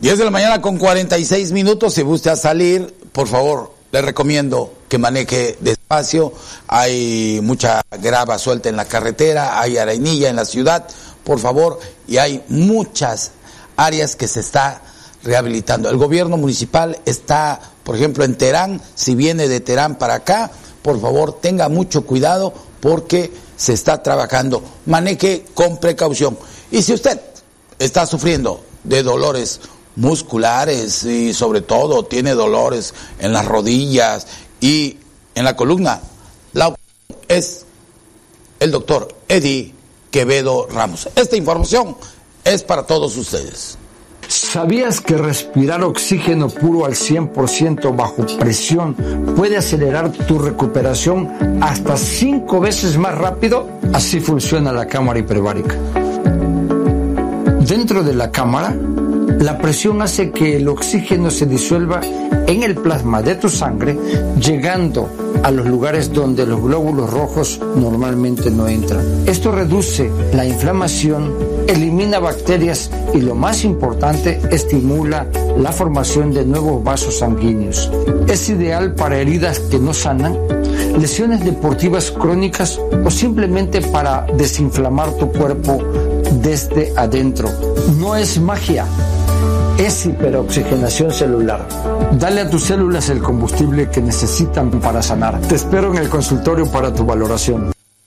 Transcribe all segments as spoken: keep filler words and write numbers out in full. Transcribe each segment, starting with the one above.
diez de la mañana con cuarenta y seis minutos. Si gusta salir, por favor, le recomiendo que maneje despacio. Hay mucha grava suelta en la carretera, hay arenilla en la ciudad, por favor, y hay muchas áreas que se está rehabilitando. El gobierno municipal está, por ejemplo, en Terán. Si viene de Terán para acá, por favor, tenga mucho cuidado porque se está trabajando. Maneje con precaución. Y si usted está sufriendo de dolores musculares y sobre todo tiene dolores en las rodillas y en la columna, la opción es el doctor Eddie Quevedo Ramos. Esta información es para todos ustedes. ¿Sabías que respirar oxígeno puro al cien por ciento bajo presión puede acelerar tu recuperación hasta cinco veces más rápido? Así funciona la cámara hiperbárica. Dentro de la cámara, la presión hace que el oxígeno se disuelva en el plasma de tu sangre, llegando a los lugares donde los glóbulos rojos normalmente no entran. Esto reduce la inflamación, elimina bacterias y, lo más importante, estimula la formación de nuevos vasos sanguíneos. Es ideal para heridas que no sanan, lesiones deportivas crónicas o simplemente para desinflamar tu cuerpo desde adentro. No es magia, es hiperoxigenación celular. Dale a tus células el combustible que necesitan para sanar. Te espero en el consultorio para tu valoración.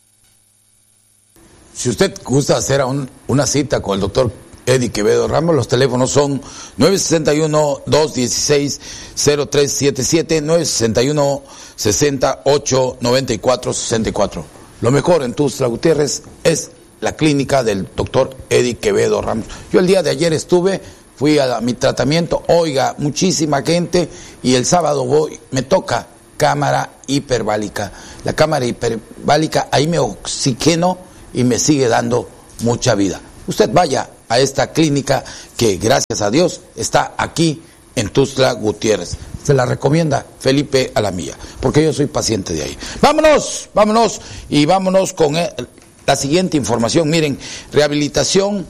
Si usted gusta hacer un, una cita con el doctor Eddie Quevedo Ramos, los teléfonos son nueve seis uno, dos uno seis, cero tres siete siete, nueve seis uno, seis ocho, nueve cuatro seis cuatro. Lo mejor en Tuxtla Gutiérrez es la clínica del doctor Eddie Quevedo Ramos. Yo el día de ayer estuve, fui a mi tratamiento, oiga, muchísima gente, y el sábado voy, me toca cámara hiperbárica. La cámara hiperbárica, ahí me oxigeno y me sigue dando mucha vida. Usted vaya a esta clínica que, gracias a Dios, está aquí en Tuxtla Gutiérrez. Se la recomienda Felipe Alamilla, porque yo soy paciente de ahí. Vámonos, vámonos, y vámonos con el, la siguiente información. Miren, rehabilitación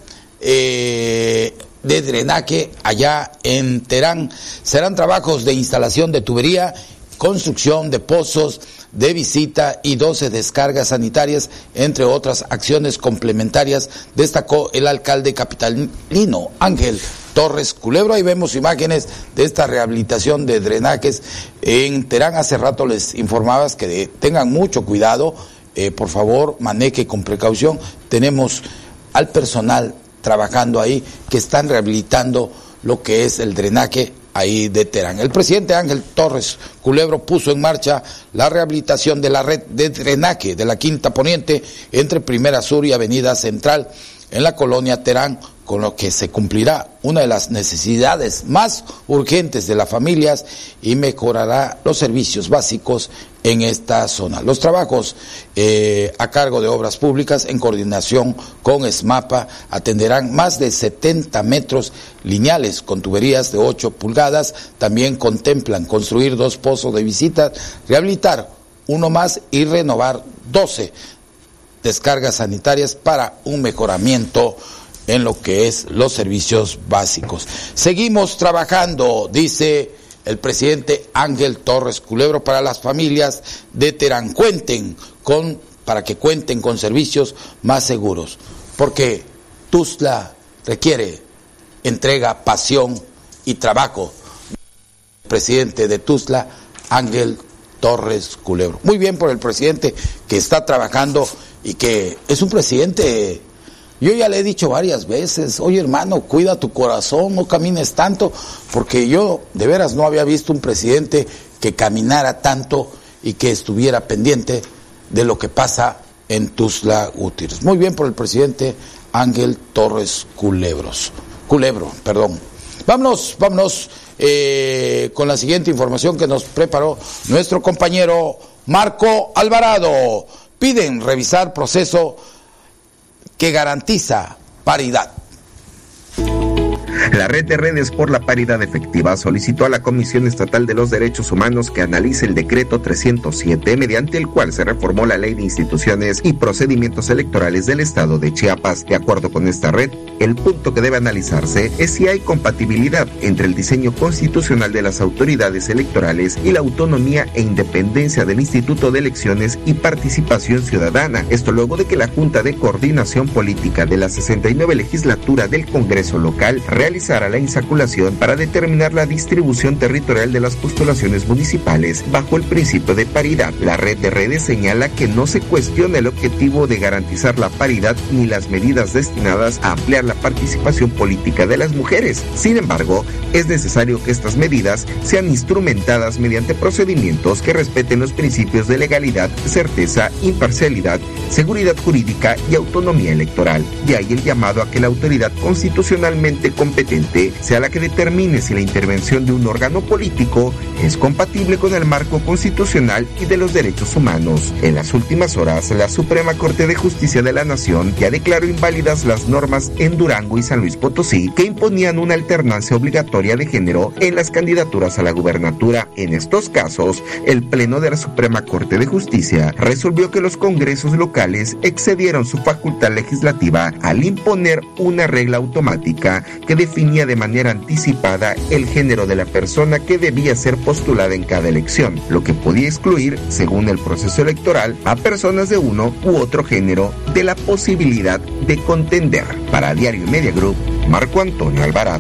eh, de drenaje allá en Terán. Serán trabajos de instalación de tubería, construcción de pozos de visita y doce descargas sanitarias, entre otras acciones complementarias, destacó el alcalde capitalino Ángel Torres Culebro. Ahí vemos imágenes de esta rehabilitación de drenajes en Terán. Hace rato les informabas que de, tengan mucho cuidado, eh, por favor, maneje con precaución. Tenemos al personal trabajando ahí que están rehabilitando lo que es el drenaje ahí de Terán. El presidente Ángel Torres Culebro puso en marcha la rehabilitación de la red de drenaje de la Quinta Poniente entre Primera Sur y Avenida Central en la colonia Terán, con lo que se cumplirá una de las necesidades más urgentes de las familias y mejorará los servicios básicos en esta zona. Los trabajos eh, a cargo de Obras Públicas, en coordinación con SMAPA, atenderán más de setenta metros lineales con tuberías de ocho pulgadas. También contemplan construir dos pozos de visita, rehabilitar uno más y renovar doce descargas sanitarias para un mejoramiento en lo que es los servicios básicos. Seguimos trabajando, dice el presidente Ángel Torres Culebro, para las familias de Terán. Cuenten con, para que cuenten con servicios más seguros, porque Tuxtla requiere entrega, pasión y trabajo. El presidente de Tuxtla, Ángel Torres Culebro. Muy bien por el presidente que está trabajando y que es un presidente. Yo ya le he dicho varias veces, oye hermano, cuida tu corazón, no camines tanto, porque yo de veras no había visto un presidente que caminara tanto y que estuviera pendiente de lo que pasa en Tuxtla Gutiérrez. Muy bien por el presidente Ángel Torres Culebros, Culebro, perdón. Vámonos, vámonos eh, con la siguiente información que nos preparó nuestro compañero Marco Alvarado. Piden revisar proceso que garantiza paridad. La Red de Redes por la Paridad Efectiva solicitó a la Comisión Estatal de los Derechos Humanos que analice el decreto trescientos siete, mediante el cual se reformó la Ley de Instituciones y Procedimientos Electorales del Estado de Chiapas. De acuerdo con esta red, el punto que debe analizarse es si hay compatibilidad entre el diseño constitucional de las autoridades electorales y la autonomía e independencia del Instituto de Elecciones y Participación Ciudadana. Esto luego de que la Junta de Coordinación Política de la sesenta y nueve legislatura del Congreso local realizara la insaculación para determinar la distribución territorial de las postulaciones municipales bajo el principio de paridad. La Red de Redes señala que no se cuestiona el objetivo de garantizar la paridad ni las medidas destinadas a ampliar la participación política de las mujeres. Sin embargo, es necesario que estas medidas sean instrumentadas mediante procedimientos que respeten los principios de legalidad, certeza, imparcialidad, seguridad jurídica y autonomía electoral. De ahí el llamado a que la autoridad constitucionalmente competente sea la que determine si la intervención de un órgano político es compatible con el marco constitucional y de los derechos humanos. En las últimas horas, la Suprema Corte de Justicia de la Nación ya declaró inválidas las normas en Durango y San Luis Potosí que imponían una alternancia obligatoria de género en las candidaturas a la gubernatura. En estos casos, el Pleno de la Suprema Corte de Justicia resolvió que los congresos locales excedieron su facultad legislativa al imponer una regla automática que definía de manera anticipada el género de la persona que debía ser postulada en cada elección, lo que podía excluir, según el proceso electoral, a personas de uno u otro género de la posibilidad de contender. Para Diario Media Group, Marco Antonio Alvarado.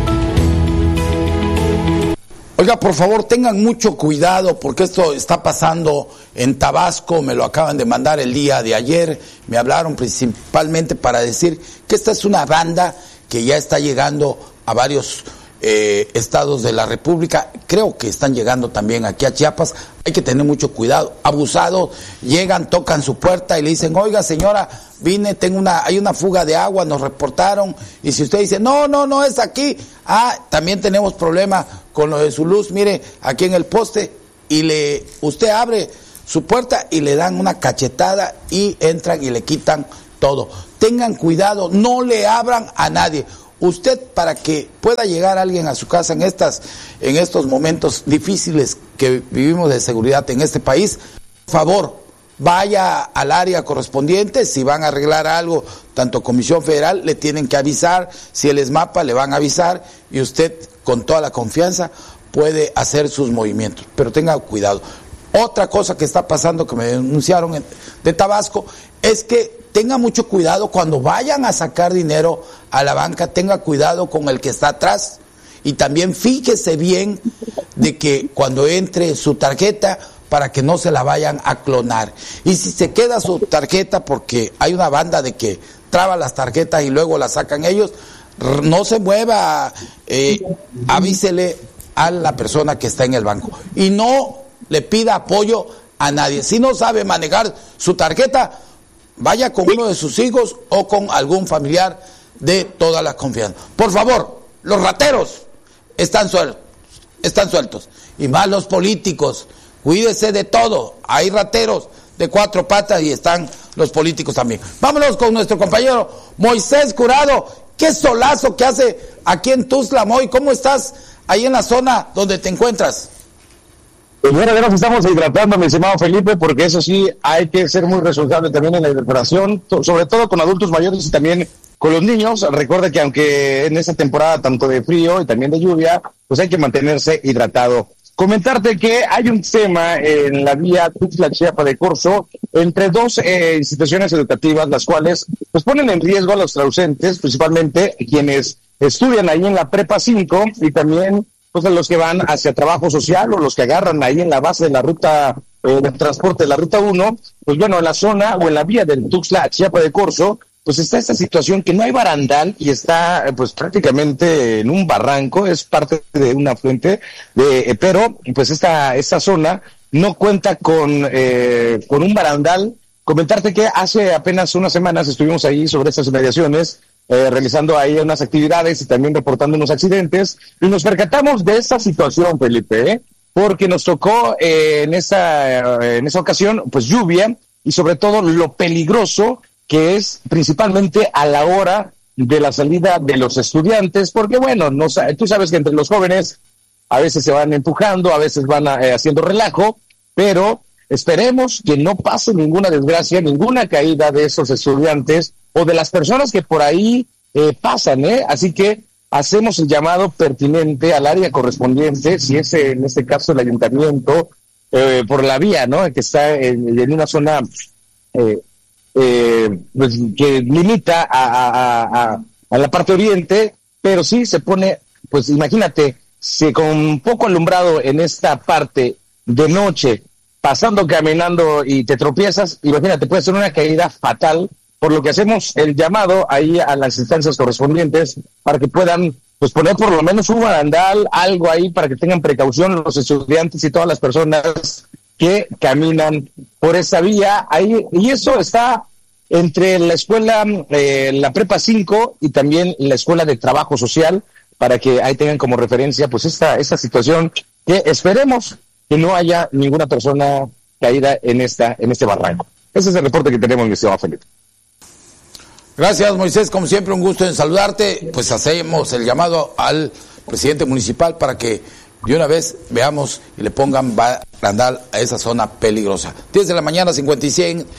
Oiga, por favor, tengan mucho cuidado porque esto está pasando en Tabasco, me lo acaban de mandar el día de ayer, me hablaron principalmente para decir que esta es una banda que ya está llegando a varios eh, estados de la República, creo que están llegando también aquí a Chiapas, hay que tener mucho cuidado, abusados, llegan, tocan su puerta y le dicen, oiga señora, vine, tengo una, hay una fuga de agua, nos reportaron, y si usted dice, no, no, no es aquí, ah, también tenemos problema con lo de su luz, mire, aquí en el poste, y le, usted abre su puerta y le dan una cachetada y entran y le quitan todo. Tengan cuidado, no le abran a nadie. Usted, para que pueda llegar alguien a su casa en estas, en estos momentos difíciles que vivimos de seguridad en este país, por favor, vaya al área correspondiente, si van a arreglar algo, tanto Comisión Federal, le tienen que avisar, si el ESMAPA le van a avisar, y usted, con toda la confianza, puede hacer sus movimientos, pero tenga cuidado. Otra cosa que está pasando, que me denunciaron en, de Tabasco, es que tenga mucho cuidado cuando vayan a sacar dinero a la banca, tenga cuidado con el que está atrás, y también fíjese bien de que cuando entre su tarjeta, para que no se la vayan a clonar. Y si se queda su tarjeta, porque hay una banda de que traba las tarjetas y luego las sacan ellos, no se mueva, eh, avísele a la persona que está en el banco. Y no le pida apoyo a nadie. Si no sabe manejar su tarjeta, vaya con uno de sus hijos o con algún familiar de toda la confianza. Por favor, los rateros están sueltos, están sueltos. Y más los políticos. Cuídese de todo, hay rateros de cuatro patas y están los políticos también. Vámonos con nuestro compañero Moisés Curado. Qué solazo que hace aquí en Tuxtla, Moy. ¿Cómo estás ahí en la zona donde te encuentras? Pues bueno, ya nos estamos hidratando, mi estimado Felipe, porque eso sí, hay que ser muy responsable también en la hidratación, sobre todo con adultos mayores y también con los niños. Recuerda que aunque en esta temporada tanto de frío y también de lluvia, pues hay que mantenerse hidratado. Comentarte que hay un tema en la vía Tuxtla-Chiapa de Corzo entre dos eh, instituciones educativas, las cuales pues ponen en riesgo a los ausentes, principalmente quienes estudian ahí en la Prepa cinco y también pues a los que van hacia trabajo social o los que agarran ahí en la base de la ruta eh, de transporte de la ruta uno, pues bueno, en la zona o en la vía del Tuxtla-Chiapa de Corzo, pues está esta situación que no hay barandal y está pues prácticamente en un barranco, es parte de una fuente, de, pero pues esta, esta zona no cuenta con, eh, con un barandal. Comentarte que hace apenas unas semanas estuvimos ahí sobre estas inmediaciones, eh, realizando ahí unas actividades y también reportando unos accidentes, y nos percatamos de esta situación, Felipe, ¿eh? porque nos tocó eh, en, esa, eh, en esa ocasión pues lluvia y sobre todo lo peligroso que es principalmente a la hora de la salida de los estudiantes, porque bueno, no, tú sabes que entre los jóvenes a veces se van empujando, a veces van a, eh, haciendo relajo, pero esperemos que no pase ninguna desgracia, ninguna caída de esos estudiantes o de las personas que por ahí eh, pasan, ¿eh? Así que hacemos el llamado pertinente al área correspondiente, si es en este caso el ayuntamiento, eh, por la vía, ¿no? Que está en, en una zona eh, eh, pues, que limita a, a, a, a la parte oriente, pero sí se pone, pues imagínate, si con poco alumbrado en esta parte de noche, pasando, caminando y te tropiezas, imagínate, puede ser una caída fatal, por lo que hacemos el llamado ahí a las instancias correspondientes para que puedan pues poner por lo menos un barandal, algo ahí para que tengan precaución los estudiantes y todas las personas que caminan por esa vía ahí, y eso está entre la escuela, eh, la prepa cinco y también la escuela de trabajo social, para que ahí tengan como referencia pues esta, esta situación, que esperemos que no haya ninguna persona caída en esta, en este barranco. Ese es el reporte que tenemos, mi estimado Felipe. Gracias, Moisés, como siempre un gusto en saludarte. Pues hacemos el llamado al presidente municipal para que de una vez veamos y le pongan barandal a esa zona peligrosa. diez de la mañana, cincuenta y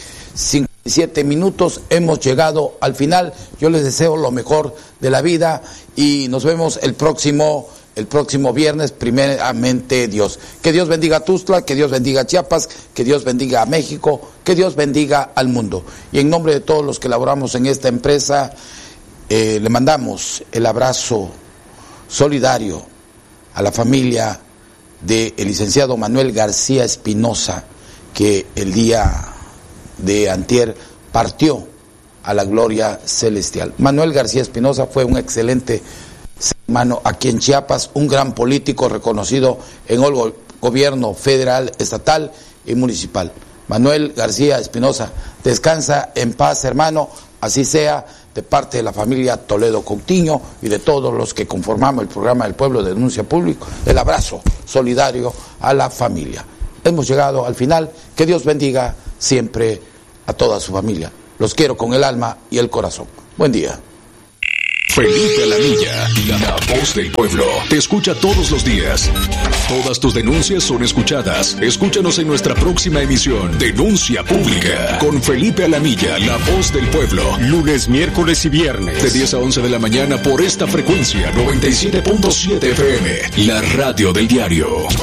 siete minutos, hemos llegado al final. Yo les deseo lo mejor de la vida y nos vemos el próximo el próximo viernes, primeramente Dios. Que Dios bendiga a Tuxtla, que Dios bendiga a Chiapas, que Dios bendiga a México, que Dios bendiga al mundo. Y en nombre de todos los que laboramos en esta empresa, eh, le mandamos el abrazo solidario a la familia del licenciado Manuel García Espinosa, que el día de antier partió a la gloria celestial. Manuel García Espinosa fue un excelente hermano aquí en Chiapas, un gran político reconocido en el gobierno federal, estatal y municipal. Manuel García Espinosa, descansa en paz, hermano, así sea, de parte de la familia Toledo Coutinho y de todos los que conformamos el programa del Pueblo de Denuncia Pública, el abrazo solidario a la familia. Hemos llegado al final, que Dios bendiga siempre a toda su familia. Los quiero con el alma y el corazón. Buen día. Felipe Alamilla, la voz del pueblo, te escucha todos los días. Todas tus denuncias son escuchadas. Escúchanos en nuestra próxima emisión, Denuncia Pública, con Felipe Alamilla, la voz del pueblo. Lunes, miércoles y viernes, de diez a once de la mañana por esta frecuencia, noventa y siete punto siete F M, la radio del diario.